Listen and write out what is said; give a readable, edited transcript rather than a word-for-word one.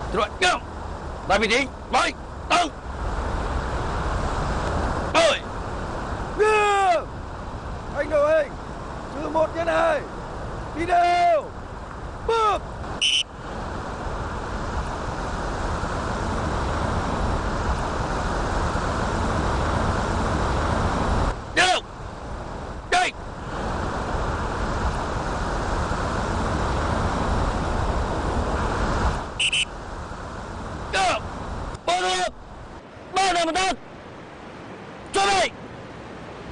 Rồi, ngâm. Đại vị trí, nói, tăng. Ơi. Ngưng. Anh đội hình. Từ 1 nhân 2. Đi đều. Bước.